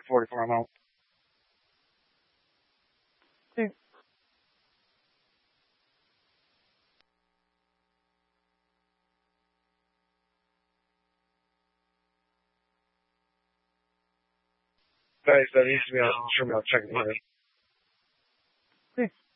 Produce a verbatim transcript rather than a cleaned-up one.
forty-four amount. Sí. Guys, that needs to be on, should be on checking here. Sí.